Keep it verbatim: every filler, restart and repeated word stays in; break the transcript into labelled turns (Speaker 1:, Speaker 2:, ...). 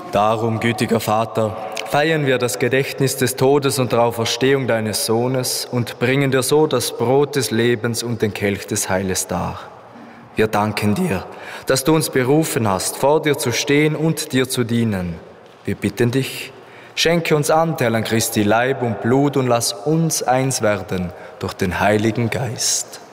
Speaker 1: Darum, gütiger Vater, feiern wir das Gedächtnis des Todes und der Auferstehung deines Sohnes und bringen dir so das Brot des Lebens und den Kelch des Heiles dar. Wir danken dir, dass du uns berufen hast, vor dir zu stehen und dir zu dienen. Wir bitten dich, schenke uns Anteil an Christi Leib und Blut und lass uns eins werden durch den Heiligen Geist.